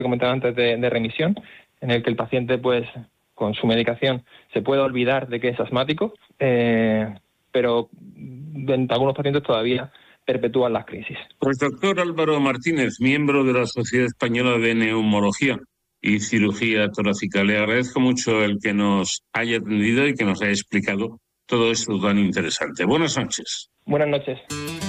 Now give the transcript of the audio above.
comentaba antes de remisión, en el que el paciente, pues, con su medicación se puede olvidar de que es asmático, pero en algunos pacientes todavía perpetúan las crisis. Pues doctor Álvaro Martínez, miembro de la Sociedad Española de Neumología y Cirugía Torácica, le agradezco mucho el que nos haya atendido y que nos haya explicado todo esto tan interesante. Buenas noches. Buenas noches.